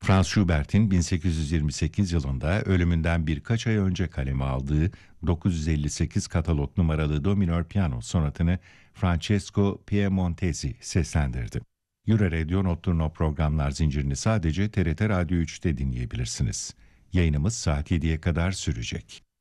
Franz Schubert'in 1828 yılında ölümünden birkaç ay önce kaleme aldığı 958 katalog numaralı do minör piyano sonatını Francesco Piemontesi seslendirdi. Euro Radio Notturno programlar zincirini sadece TRT Radyo 3'te dinleyebilirsiniz. Yayınımız saat 7'ye kadar sürecek.